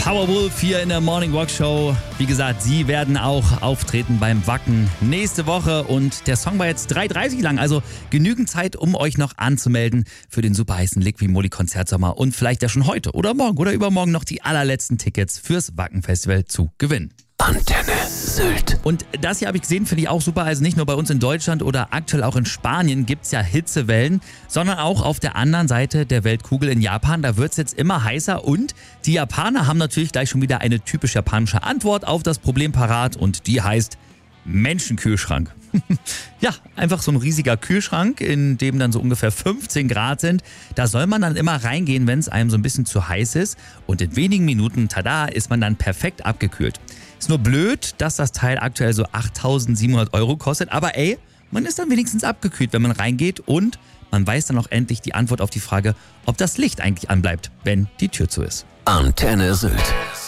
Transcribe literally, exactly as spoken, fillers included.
Powerwolf hier in der Morning Walk Show. Wie gesagt, sie werden auch auftreten beim Wacken nächste Woche und der Song war jetzt drei dreißig lang, also genügend Zeit, um euch noch anzumelden für den super heißen Liqui-Moly Konzertsommer und vielleicht ja schon heute oder morgen oder übermorgen noch die allerletzten Tickets fürs Wacken-Festival zu gewinnen. Antenne Sylt. Und das hier habe ich gesehen, finde ich auch super. Also nicht nur bei uns in Deutschland oder aktuell auch in Spanien gibt es ja Hitzewellen, sondern auch auf der anderen Seite der Weltkugel in Japan. Da wird es jetzt immer heißer und die Japaner haben natürlich gleich schon wieder eine typisch japanische Antwort auf das Problem parat und die heißt Menschenkühlschrank. Ja, einfach so ein riesiger Kühlschrank, in dem dann so ungefähr fünfzehn Grad sind. Da soll man dann immer reingehen, wenn es einem so ein bisschen zu heiß ist. Und in wenigen Minuten, tada, ist man dann perfekt abgekühlt. Ist nur blöd, dass das Teil aktuell so achttausendsiebenhundert Euro kostet. Aber ey, man ist dann wenigstens abgekühlt, wenn man reingeht. Und man weiß dann auch endlich die Antwort auf die Frage, ob das Licht eigentlich anbleibt, wenn die Tür zu ist. Antenne Sylt.